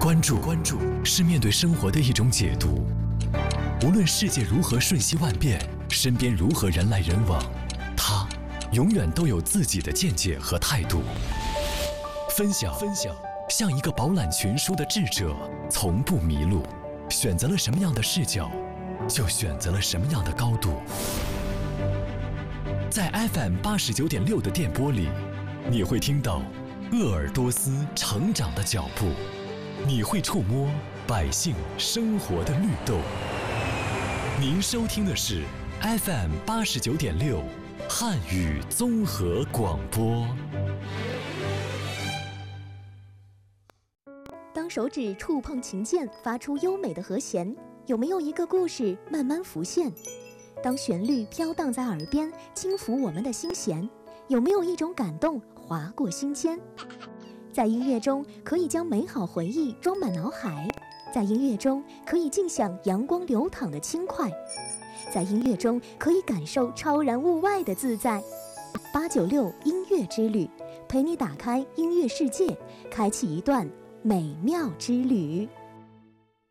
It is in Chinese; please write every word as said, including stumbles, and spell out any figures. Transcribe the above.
关注关注是面对生活的一种解读。无论世界如何瞬息万变，身边如何人来人往，他永远都有自己的见解和态度。分享分享，像一个饱览群书的智者，从不迷路。选择了什么样的视角，就选择了什么样的高度。在 F M 八十九点六的电波里，你会听到鄂尔多斯成长的脚步，你会触摸百姓生活的绿豆。您收听的是 F M 八十九点六汉语综合广播。 当手指触碰琴键，发出优美的和弦，有没有一个故事慢慢浮现？当旋律飘荡在耳边，轻抚我们的心弦，有没有一种感动划过心间？在音乐中，可以将美好回忆装满脑海；在音乐中，可以尽享阳光流淌的轻快；在音乐中，可以感受超然物外的自在。八九六音乐之旅，陪你打开音乐世界，开启一段美妙之旅。